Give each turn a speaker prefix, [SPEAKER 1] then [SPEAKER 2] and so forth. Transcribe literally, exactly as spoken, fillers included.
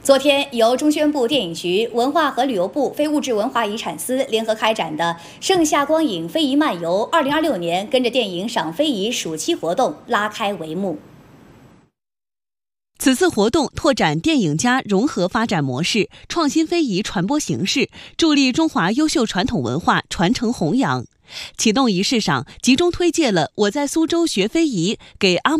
[SPEAKER 1] 昨天，由中宣部电影局、文化和旅游部非物质文化遗产司联合开展的“盛夏光影非遗漫游二零二六年跟着电影赏非遗”暑期活动拉开帷幕。
[SPEAKER 2] 此次活动拓展电影家融合发展模式，创新非遗传播形式，助力中华优秀传统文化传承弘扬。启动仪式上，集中推介了我在苏州学非遗给阿